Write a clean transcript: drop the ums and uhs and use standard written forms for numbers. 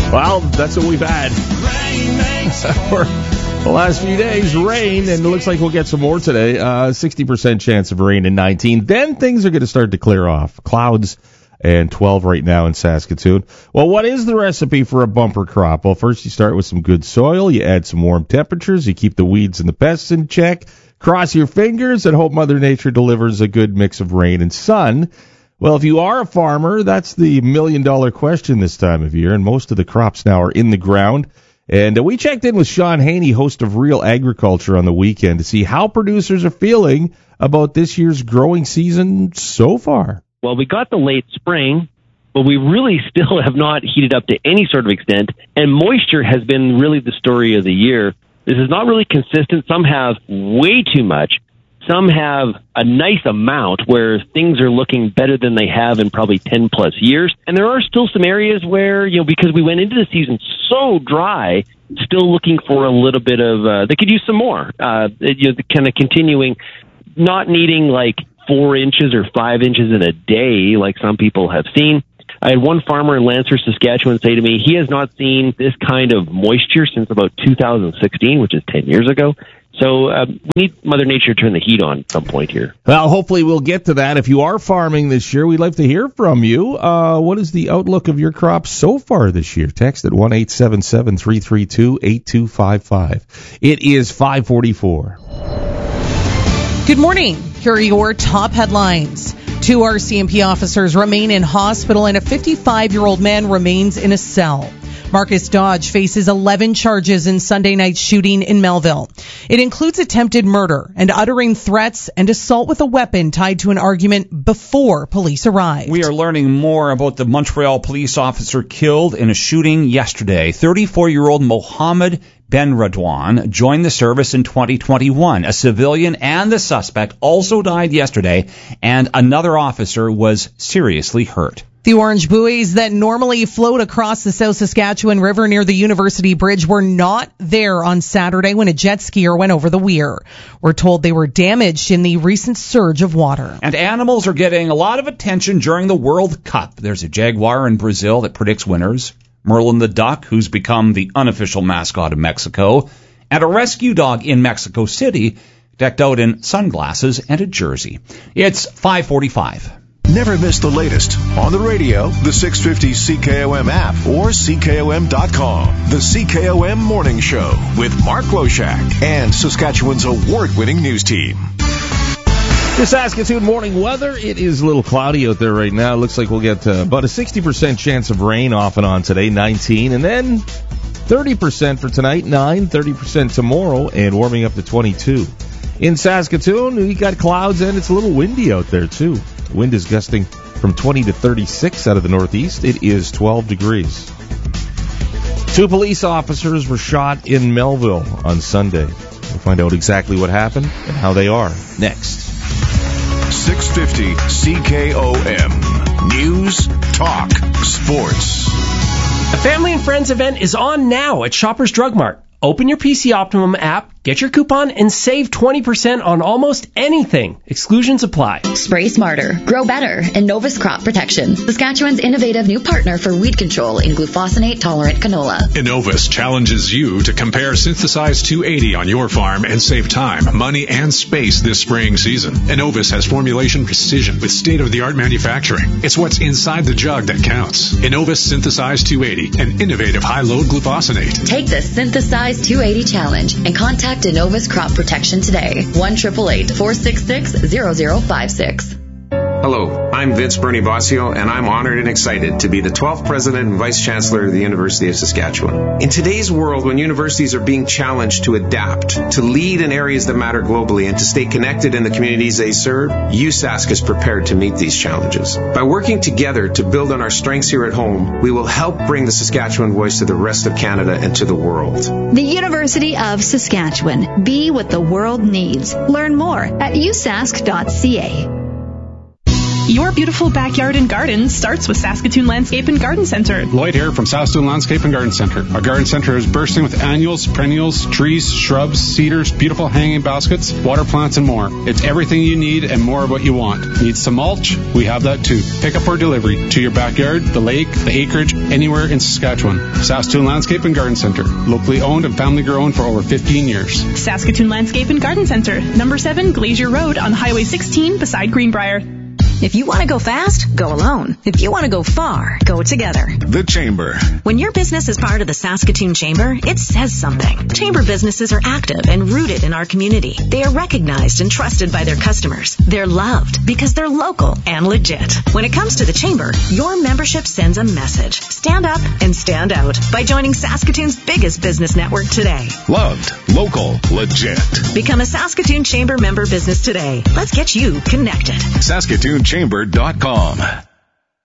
Well, that's what we've had for the last few days. Rain, and it looks like we'll get some more today. 60% chance of rain in 19. Then things are going to start to clear off. Clouds and 12 right now in Saskatoon. Well, what is the recipe for a bumper crop? Well, first you start with some good soil. You add some warm temperatures. You keep the weeds and the pests in check. Cross your fingers and hope Mother Nature delivers a good mix of rain and sun. Well, if you are a farmer, that's the million-dollar question this time of year, and most of the crops now are in the ground. And we checked in with Sean Haney, host of Real Agriculture, on the weekend to see how producers are feeling about this year's growing season so far. Well, we got the late spring, but we really still have not heated up to any sort of extent, and moisture has been really the story of the year. This is not really consistent. Some have way too much. Some have a nice amount where things are looking better than they have in probably 10 plus years. And there are still some areas where, because we went into the season so dry, still looking for a little bit of, they could use some more, kind of continuing, not needing like 4 inches or 5 inches in a day like some people have seen. I had one farmer in Lancer, Saskatchewan say to me, he has not seen this kind of moisture since about 2016, which is 10 years ago. So we need Mother Nature to turn the heat on at some point here. Well, hopefully we'll get to that. If you are farming this year, we'd like to hear from you. What is the outlook of your crops so far this year? Text at 1-877-332-8255. It is 5:44. Good morning. Here are your top headlines. 2 RCMP officers remain in hospital and a 55-year-old man remains in a cell. Marcus Dodge faces 11 charges in Sunday night's shooting in Melville. It includes attempted murder and uttering threats and assault with a weapon tied to an argument before police arrived. We are learning more about the Montreal police officer killed in a shooting yesterday. 34-year-old Mohammed Ben Radwan joined the service in 2021. A civilian and the suspect also died yesterday, and another officer was seriously hurt. The orange buoys that normally float across the South Saskatchewan River near the University Bridge were not there on Saturday when a jet skier went over the weir. We're told they were damaged in the recent surge of water. And animals are getting a lot of attention during the World Cup. There's a jaguar in Brazil that predicts winners, Merlin the duck, who's become the unofficial mascot of Mexico, and a rescue dog in Mexico City decked out in sunglasses and a jersey. It's 5:45. Never miss the latest on the radio, the 650 CKOM app, or CKOM.com. The CKOM Morning Show with Mark Loshak and Saskatchewan's award-winning news team. The Saskatoon morning weather, it is a little cloudy out there right now. It looks like we'll get about a 60% chance of rain off and on today, 19, and then 30% for tonight, 9, 30% tomorrow, and warming up to 22. In Saskatoon, we got clouds, and it's a little windy out there, too. Wind is gusting from 20 to 36 out of the northeast. It is 12 degrees. 2 police officers were shot in Melville on Sunday. We'll find out exactly what happened and how they are next. 650 CKOM. News, talk, sports. A Family and Friends event is on now at Shoppers Drug Mart. Open your PC Optimum app, get your coupon, and save 20% on almost anything. Exclusions apply. Spray smarter, grow better, and Novus Crop Protection, Saskatchewan's innovative new partner for weed control in glufosinate-tolerant canola. Innovus challenges you to compare Synthesized 280 on your farm and save time, money, and space this spraying season. Innovus has formulation precision with state-of-the-art manufacturing. It's what's inside the jug that counts. Innovus Synthesized 280, an innovative high-load glufosinate. Take the Synthesized 280 challenge and contact Innovus Crop Protection today. 1-888-466-0056. Hello, I'm Vince Bernie Bossio, and I'm honored and excited to be the 12th President and Vice Chancellor of the University of Saskatchewan. In today's world, when universities are being challenged to adapt, to lead in areas that matter globally, and to stay connected in the communities they serve, USask is prepared to meet these challenges. By working together to build on our strengths here at home, we will help bring the Saskatchewan voice to the rest of Canada and to the world. The University of Saskatchewan. Be what the world needs. Learn more at usask.ca. Your beautiful backyard and garden starts with Saskatoon Landscape and Garden Center. Lloyd here from Saskatoon Landscape and Garden Center. Our garden center is bursting with annuals, perennials, trees, shrubs, cedars, beautiful hanging baskets, water plants, and more. It's everything you need and more of what you want. Need some mulch? We have that too. Pick up or delivery to your backyard, the lake, the acreage, anywhere in Saskatchewan. Saskatoon Landscape and Garden Center. Locally owned and family grown for over 15 years. Saskatoon Landscape and Garden Center, number 7 Glacier Road on Highway 16 beside Greenbrier. If you want to go fast, go alone. If you want to go far, go together. The Chamber. When your business is part of the Saskatoon Chamber, it says something. Chamber businesses are active and rooted in our community. They are recognized and trusted by their customers. They're loved because they're local and legit. When it comes to the Chamber, your membership sends a message. Stand up and stand out by joining Saskatoon's biggest business network today. Loved, local, legit. Become a Saskatoon Chamber member business today. Let's get you connected. SaskatoonChamber.com.